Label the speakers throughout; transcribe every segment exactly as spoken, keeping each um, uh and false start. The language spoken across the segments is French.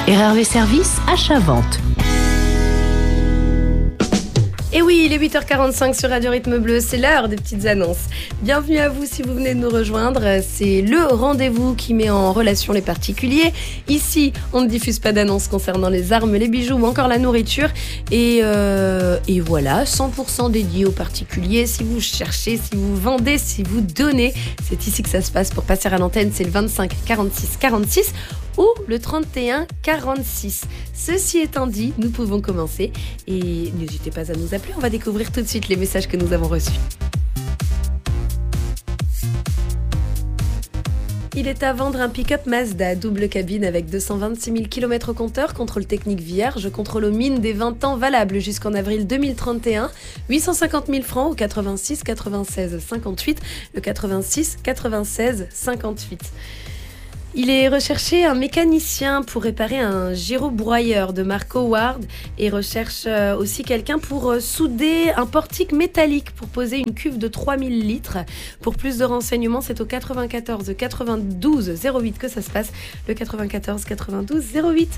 Speaker 1: R R V Service, achat-vente.
Speaker 2: Et oui, il est huit heures quarante-cinq sur Radio Rythme Bleu, c'est l'heure des petites annonces. Bienvenue à vous si vous venez de nous rejoindre, c'est le rendez-vous qui met en relation les particuliers. Ici, on ne diffuse pas d'annonces concernant les armes, les bijoux ou encore la nourriture. Et, euh, et voilà, cent pour cent dédié aux particuliers. Si vous cherchez, si vous vendez, si vous donnez, c'est ici que ça se passe. Pour passer à l'antenne, c'est le vingt-cinq quarante-six quarante-six ou le trente et un quarante-six. Ceci étant dit, nous pouvons commencer et n'hésitez pas à nous appeler, on va découvrir tout de suite les messages que nous avons reçus. Il est à vendre un pick-up Mazda double cabine avec deux cent vingt-six mille kilomètres au compteur, contrôle technique vierge, contrôle aux mines des vingt ans valable jusqu'en avril deux mille trente et un, huit cent cinquante mille francs au quatre-vingt-six quatre-vingt-seize cinquante-huit, le quatre-vingt-six quatre-vingt-seize cinquante-huit. Il est recherché un mécanicien pour réparer un gyrobroyeur de marque Howard et recherche aussi quelqu'un pour souder un portique métallique pour poser une cuve de trois mille litres. Pour plus de renseignements, c'est au quatre-vingt-quatorze quatre-vingt-douze zéro huit que ça se passe, le quatre-vingt-quatorze quatre-vingt-douze zéro huit.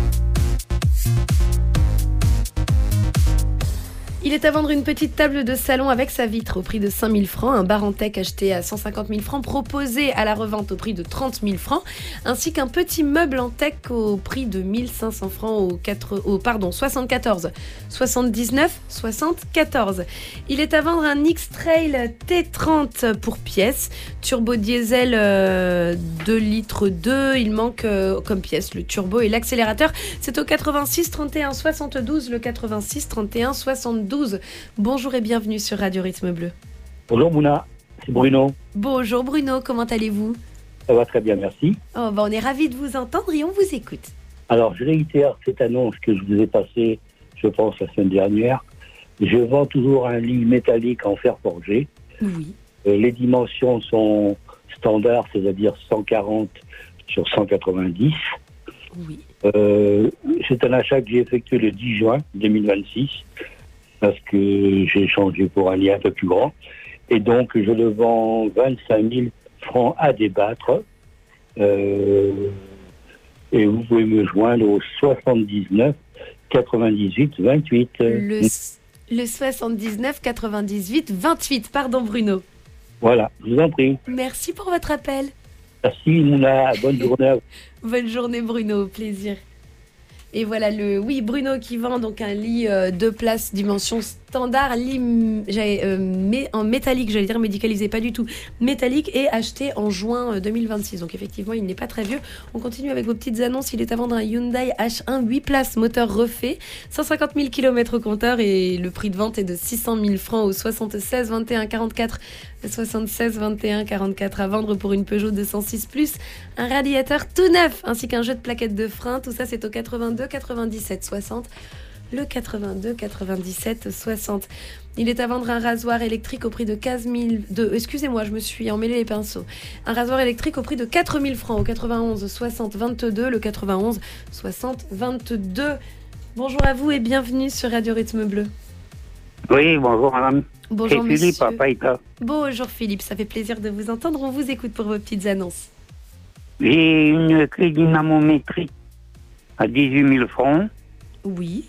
Speaker 2: Il est à vendre une petite table de salon avec sa vitre au prix de cinq mille francs, un bar en tech acheté à cent cinquante mille francs proposé à la revente au prix de trente mille francs, ainsi qu'un petit meuble en tech au prix de mille cinq cents francs au, quatre, au pardon, soixante-quatorze soixante-dix-neuf soixante-quatorze. Il est à vendre un X-Trail T trente pour pièce, turbo diesel euh, deux litres deux, il manque euh, comme pièce le turbo et l'accélérateur, c'est au quatre-vingt-six trente et un soixante-douze, le quatre-vingt-six trente et un soixante-douze. Bonjour et bienvenue sur Radio Rythme Bleu.
Speaker 3: Bonjour Mouna, c'est Bruno.
Speaker 2: Bonjour Bruno, comment allez-vous ?
Speaker 3: Ça va très bien, merci.
Speaker 2: Oh, bah on est ravis de vous entendre et on vous écoute.
Speaker 3: Alors je réitère cette annonce que je vous ai passée, je pense, la semaine dernière. Je vends toujours un lit métallique en fer forgé.
Speaker 2: Oui.
Speaker 3: Euh, les dimensions sont standards, c'est-à-dire cent quarante sur cent quatre-vingt-dix.
Speaker 2: Oui.
Speaker 3: Euh, c'est un achat que j'ai effectué le dix juin deux mille vingt-six. Parce que j'ai changé pour un lit un peu plus grand. Et donc, je le vends vingt-cinq mille francs à débattre. Euh, et vous pouvez me joindre au soixante-dix-neuf quatre-vingt-dix-huit vingt-huit.
Speaker 2: Le, le soixante-dix-neuf quatre-vingt-dix-huit vingt-huit, pardon Bruno.
Speaker 3: Voilà, je vous en prie.
Speaker 2: Merci pour votre appel.
Speaker 3: Merci Mouna, bonne journée à vous.
Speaker 2: Bonne journée Bruno, au plaisir. Et voilà, le oui, Bruno qui vend donc un lit euh, deux places, dimension standard, lit euh, mé, en métallique, j'allais dire médicalisé, pas du tout, métallique et acheté en juin deux mille vingt-six. Donc effectivement, il n'est pas très vieux. On continue avec vos petites annonces. Il est à vendre un Hyundai H un huit places, moteur refait, cent cinquante mille kilomètres au compteur et le prix de vente est de six cent mille francs au soixante-seize vingt et un quarante-quatre. Le soixante-seize vingt et un quarante-quatre à vendre pour une Peugeot deux cent six plus, un radiateur tout neuf ainsi qu'un jeu de plaquettes de frein. Tout ça, c'est au quatre-vingt-deux quatre-vingt-dix-sept soixante. Le quatre-vingt-deux quatre-vingt-dix-sept soixante. Il est à vendre un rasoir électrique au prix de quinze mille... De, excusez-moi, je me suis emmêlé les pinceaux. Un rasoir électrique au prix de quatre mille francs au quatre-vingt-onze soixante vingt-deux. Le quatre-vingt-onze soixante vingt-deux. Bonjour à vous et bienvenue sur Radio Rythme Bleu.
Speaker 4: Oui, bonjour madame.
Speaker 2: Bonjour
Speaker 4: c'est
Speaker 2: monsieur.
Speaker 4: Philippe à Païta.
Speaker 2: Bonjour Philippe, ça fait plaisir de vous entendre. On vous écoute pour vos petites annonces.
Speaker 4: J'ai une clé dynamométrique à dix-huit mille francs.
Speaker 2: Oui.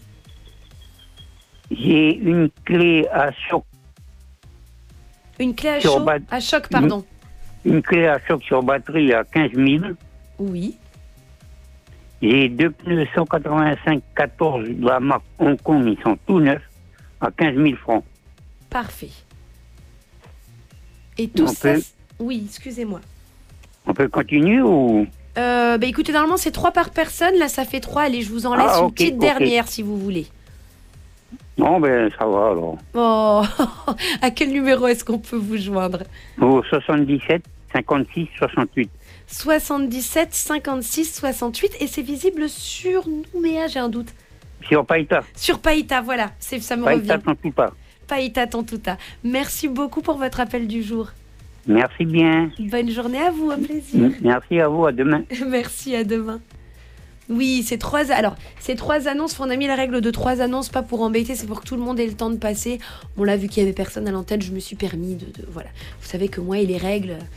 Speaker 4: J'ai une clé à choc.
Speaker 2: Une clé à,
Speaker 4: Sur
Speaker 2: chaud,
Speaker 4: bat-
Speaker 2: à choc, pardon.
Speaker 4: Une clé à choc sur batterie à quinze mille.
Speaker 2: Oui.
Speaker 4: J'ai deux pneus cent quatre-vingt-cinq quatorze de la marque Hong Kong, ils sont tout neufs, à quinze mille francs.
Speaker 2: Parfait. Et tout
Speaker 4: On
Speaker 2: ça...
Speaker 4: peut-
Speaker 2: Oui, excusez-moi.
Speaker 4: On peut continuer ou...
Speaker 2: Euh, bah écoutez, normalement c'est trois par personne. Là, ça fait trois. Allez, je vous en laisse
Speaker 4: Ah,
Speaker 2: une
Speaker 4: ok,
Speaker 2: petite
Speaker 4: ok.
Speaker 2: dernière si vous voulez.
Speaker 4: Non, ben ça va alors.
Speaker 2: Oh, à quel numéro est-ce qu'on peut vous joindre ?
Speaker 4: Au soixante-dix-sept cinquante-six soixante-huit.
Speaker 2: soixante-dix-sept cinquante-six soixante-huit. Et c'est visible sur Nouméa, j'ai un doute.
Speaker 4: Sur Païta.
Speaker 2: Sur Païta, voilà. C'est, ça me
Speaker 4: Païta,
Speaker 2: revient.
Speaker 4: t'en tout pas.
Speaker 2: Païta Tantuta. Merci beaucoup pour votre appel du jour.
Speaker 4: Merci bien.
Speaker 2: Bonne journée à vous, un plaisir.
Speaker 4: Merci à vous, à demain.
Speaker 2: Merci, à demain. Oui, c'est trois. Alors, ces trois annonces, on a mis la règle de trois annonces, pas pour embêter, c'est pour que tout le monde ait le temps de passer. On l'a vu qu'il y avait personne à l'antenne, je me suis permis de, de voilà. Vous savez que moi et les règles,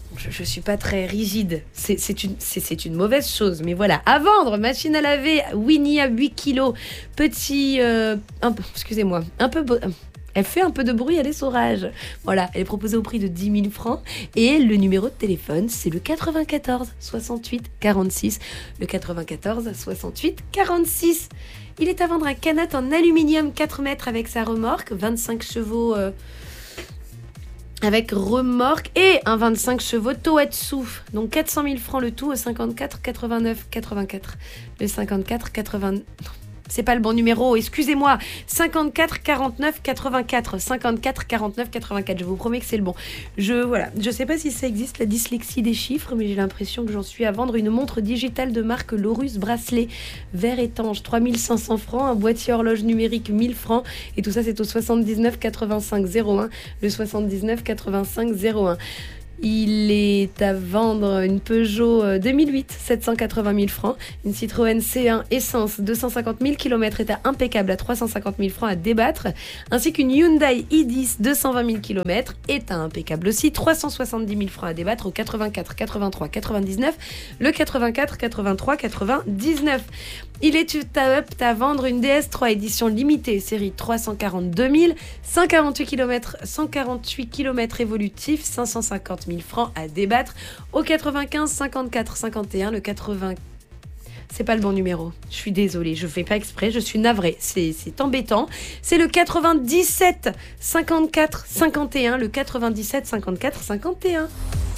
Speaker 2: je ne suis pas très rigide. C'est, c'est, une, c'est, c'est une mauvaise chose. Mais voilà, à vendre, machine à laver, Winnie à huit kilos. Petit... Euh, un peu, excusez-moi, un peu... Bo- Elle fait un peu de bruit à l'essorage. Voilà, elle est proposée au prix de dix mille francs. Et le numéro de téléphone, c'est le quatre-vingt-quatorze soixante-huit quarante-six. Le quatre-vingt-quatorze soixante-huit quarante-six. Il est à vendre un canot en aluminium quatre mètres avec sa remorque, vingt-cinq chevaux euh, avec remorque et un vingt-cinq chevaux Tohatsu. Donc quatre cent mille francs le tout au cinquante-quatre quatre-vingt-neuf quatre-vingt-quatre. Le cinquante-quatre quatre-vingt... C'est pas le bon numéro, excusez-moi. cinquante-quatre quarante-neuf quatre-vingt-quatre. cinquante-quatre quarante-neuf quatre-vingt-quatre. Je vous promets que c'est le bon. Je voilà, je sais pas si ça existe la dyslexie des chiffres, mais j'ai l'impression que j'en suis à vendre une montre digitale de marque Laurus bracelet vert étanche, trois mille cinq cents francs, un boîtier horloge numérique mille francs et tout ça c'est au soixante-dix-neuf quatre-vingt-cinq zéro un, le soixante-dix-neuf quatre-vingt-cinq zéro un. Il est à vendre une Peugeot deux mille huit, sept cent quatre-vingt mille francs. Une Citroën C un Essence, deux cent cinquante mille kilomètres, état impeccable à trois cent cinquante mille francs à débattre. Ainsi qu'une Hyundai i dix, deux cent vingt mille kilomètres, état impeccable aussi, trois cent soixante-dix mille francs à débattre au quatre-vingt-quatre quatre-vingt-trois quatre-vingt-dix-neuf. Le quatre-vingt-quatre quatre-vingt-trois quatre-vingt-dix-neuf. Il est apte à vendre une D S trois édition limitée, série trois cent quarante-deux mille, cent quarante-huit kilomètres, cent quarante-huit kilomètres évolutifs, cinq cent cinquante mille francs à débattre au quatre-vingt-quinze cinquante-quatre cinquante et un. Le quatre-vingts... C'est pas le bon numéro. Je suis désolée, je fais pas exprès, je suis navrée. C'est, c'est embêtant. C'est le quatre-vingt-dix-sept cinquante-quatre cinquante et un. Le quatre-vingt-dix-sept cinquante-quatre cinquante et un.